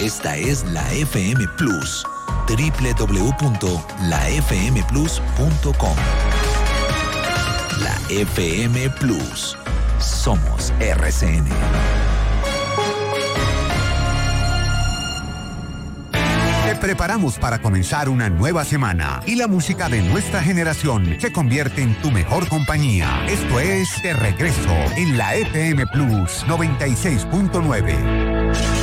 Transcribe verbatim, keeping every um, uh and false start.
Esta es la F M Plus, doble u doble u doble u punto la f m plus punto com. La F M Plus. Somos R C N. Te preparamos para comenzar una nueva semana y la música de nuestra generación se convierte en tu mejor compañía. Esto es De Regreso en la F M Plus noventa y seis punto nueve.